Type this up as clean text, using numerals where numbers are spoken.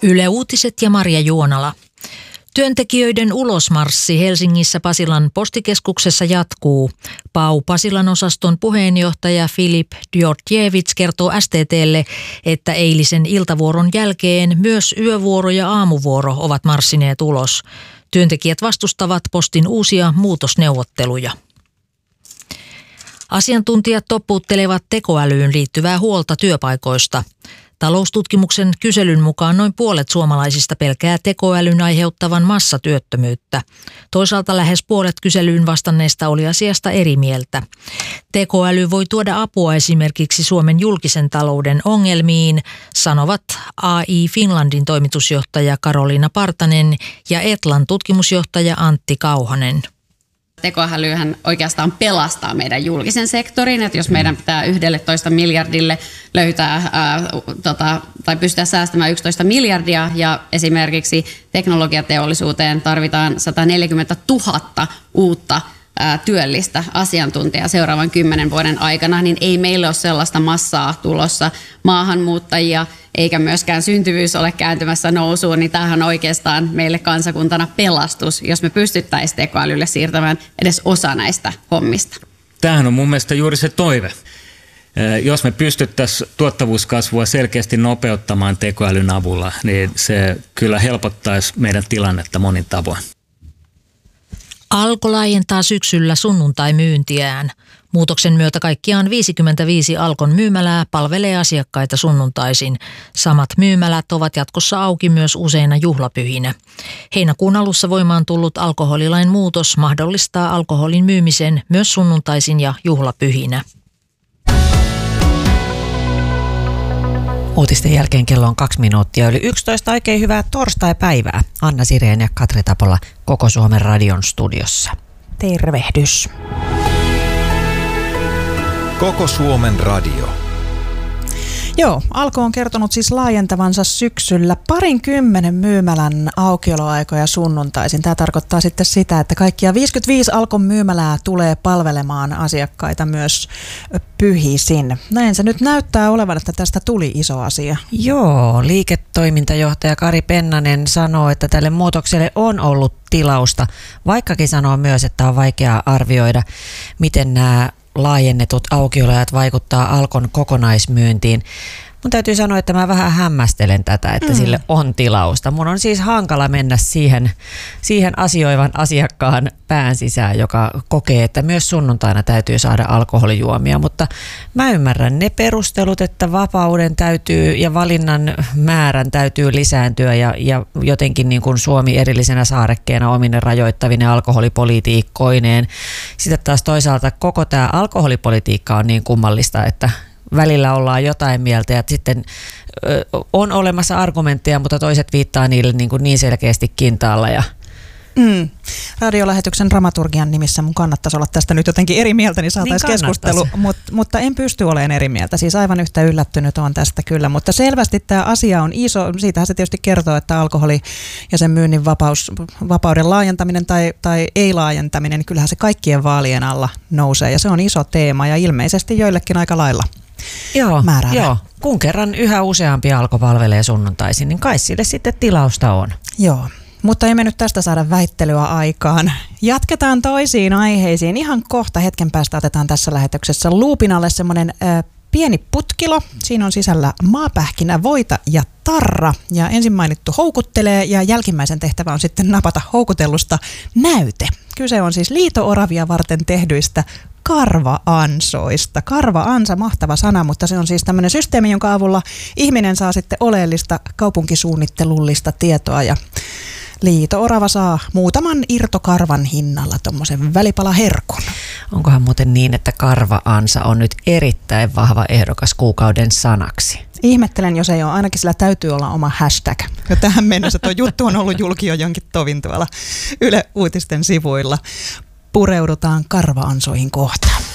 Yle Uutiset ja Marja Juonala. Työntekijöiden ulosmarssi Helsingissä Pasilan postikeskuksessa jatkuu. PAU Pasilan osaston puheenjohtaja Filip Djordjevic kertoo STT:lle, että eilisen iltavuoron jälkeen myös yövuoro ja aamuvuoro ovat marssineet ulos. Työntekijät vastustavat postin uusia muutosneuvotteluja. Asiantuntijat toppuuttelevat tekoälyyn liittyvää huolta työpaikoista. Taloustutkimuksen kyselyn mukaan noin puolet suomalaisista pelkää tekoälyn aiheuttavan massatyöttömyyttä. Toisaalta lähes puolet kyselyyn vastanneista oli asiasta eri mieltä. Tekoäly voi tuoda apua esimerkiksi Suomen julkisen talouden ongelmiin, sanovat AI Finlandin toimitusjohtaja Karoliina Partanen ja Etlan tutkimusjohtaja Antti Kauhanen. Tekoälyhän oikeastaan pelastaa meidän julkisen sektorin, että jos meidän pitää 11 miljardille löytää tai pystyä säästämään 11 miljardia ja esimerkiksi teknologiateollisuuteen tarvitaan 140 000 uutta työllistä asiantuntijaa seuraavan 10 vuoden aikana, niin ei meillä ole sellaista massaa tulossa maahanmuuttajia, eikä myöskään syntyvyys ole kääntymässä nousuun, niin tämähän on oikeastaan meille kansakuntana pelastus, jos me pystyttäisiin tekoälylle siirtämään edes osa näistä hommista. Tämähän on mun mielestä juuri se toive. Jos me pystyttäisiin tuottavuuskasvua selkeästi nopeuttamaan tekoälyn avulla, niin se kyllä helpottaisi meidän tilannetta monin tavoin. Alko laajentaa syksyllä sunnuntai-myyntiään. Muutoksen myötä kaikkiaan 55 Alkon myymälää palvelee asiakkaita sunnuntaisin. Samat myymälät ovat jatkossa auki myös useina juhlapyhinä. Heinäkuun alussa voimaan tullut alkoholilain muutos mahdollistaa alkoholin myymisen myös sunnuntaisin ja juhlapyhinä. Uutisten jälkeen kello on 2 minuuttia yli 11. Oikein hyvää torstai-päivää. Anna Sireen ja Katri Tapola Koko Suomen radion studiossa. Tervehdys. Koko Suomen radio. Joo, Alko on kertonut siis laajentavansa syksyllä 20 myymälän aukioloaikoja sunnuntaisin. Tämä tarkoittaa sitten sitä, että kaikkia 55 Alkon myymälää tulee palvelemaan asiakkaita myös pyhisin. Näin se nyt näyttää olevan, että tästä tuli iso asia. Joo, liiketoimintajohtaja Kari Pennanen sanoo, että tälle muutokselle on ollut tilausta, vaikkakin sanoo myös, että on vaikeaa arvioida, miten nämä laajennetut aukioloajat vaikuttaa Alkon kokonaismyyntiin. Mun täytyy sanoa, että mä vähän hämmästelen tätä, että sille on tilausta. Mun on siis hankala mennä siihen asioivan asiakkaan pään sisään, joka kokee, että myös sunnuntaina täytyy saada alkoholijuomia. Mutta mä ymmärrän ne perustelut, että vapauden täytyy ja valinnan määrän täytyy lisääntyä ja jotenkin niin kuin Suomi erillisenä saarekkeena omine rajoittavine alkoholipolitiikkoineen. Sitten taas toisaalta koko tämä alkoholipolitiikka on niin kummallista, että välillä ollaan jotain mieltä ja sitten on olemassa argumentteja, mutta toiset viittaa niille niin selkeästi kintaalla. Radiolähetyksen dramaturgian nimissä mun kannattaisi olla tästä nyt jotenkin eri mieltä, niin saataisiin keskustelu, mutta en pysty olemaan eri mieltä. Siis aivan yhtä yllättynyt on tästä kyllä, mutta selvästi tämä asia on iso. Siitähän se tietysti kertoo, että alkoholi ja sen myynnin vapauden laajentaminen tai ei laajentaminen, niin kyllähän se kaikkien vaalien alla nousee ja se on iso teema ja ilmeisesti joillekin aika lailla. Joo. Kun kerran yhä useampi Alko palvelee sunnuntaisin, niin kai sille sitten tilausta on. Joo, mutta emme nyt tästä saada väittelyä aikaan. Jatketaan toisiin aiheisiin. Ihan kohta hetken päästä otetaan tässä lähetyksessä luupin alle semmoinen pieni putkilo. Siinä on sisällä maapähkinä, voita ja tarra. Ja ensin mainittu houkuttelee ja jälkimmäisen tehtävä on sitten napata houkutellusta näyte. Kyse on siis liito-oravia varten tehdyistä karva-ansoista. Karva-ansa, mahtava sana, mutta se on siis tämmöinen systeemi, jonka avulla ihminen saa sitten oleellista kaupunkisuunnittelullista tietoa ja liito-orava saa muutaman irtokarvan hinnalla tommosen välipalaherkun. Onkohan muuten niin, että karva-ansa on nyt erittäin vahva ehdokas kuukauden sanaksi? Ihmettelen, jos ei ole. Ainakin sillä täytyy olla oma hashtag. Jo tähän mennessä tuo juttu on ollut julki jo jonkin tovin tuolla Yle Uutisten sivuilla. Pureudutaan karva-ansoihin kohtaan.